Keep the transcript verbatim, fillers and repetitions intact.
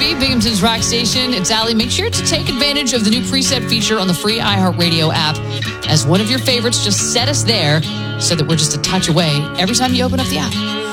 B, Binghamton's Rock Station. It's Allie. Make sure to take advantage of the new preset feature on the free iHeartRadio app. As one of your favorites, just set us there so that we're just a touch away every time you open up the app.